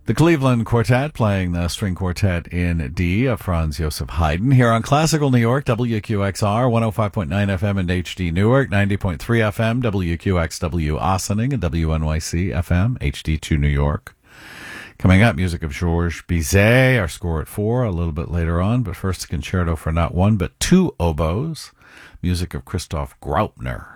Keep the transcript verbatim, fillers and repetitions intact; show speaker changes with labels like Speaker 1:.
Speaker 1: The Cleveland Quartet playing the string quartet in D of Franz Joseph Haydn here on Classical New York, W Q X R, one oh five point nine F M and H D Newark, ninety point three F M, W Q X W Ossining, and W N Y C F M, H D two New York. Coming up, music of Georges Bizet, our score at four, a little bit later on, but first a concerto for not one but two oboes, music of Christoph Graupner.